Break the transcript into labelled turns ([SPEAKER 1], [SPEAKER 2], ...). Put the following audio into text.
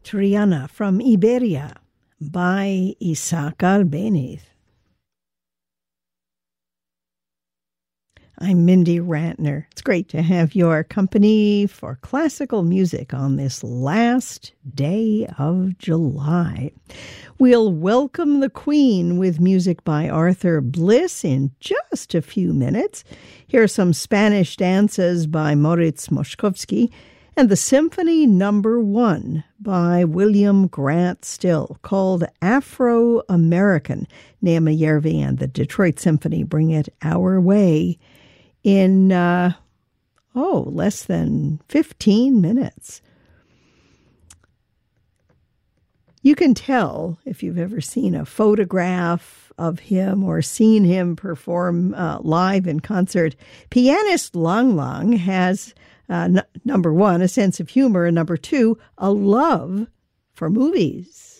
[SPEAKER 1] Triana from Iberia by Isaac Albéniz. I'm Mindy Rantner. It's great to have your company for classical music on this last day of July. We'll welcome the Queen with music by Arthur Bliss in just a few minutes. Here are some Spanish dances by Moritz Moszkowski and the Symphony No. 1 by William Grant Still, called Afro-American. Naima Yervi and the Detroit Symphony bring it our way in, less than 15 minutes. You can tell, if you've ever seen a photograph of him or seen him perform live in concert, pianist Lang Lang has, number one, a sense of humor, and number two, a love for movies.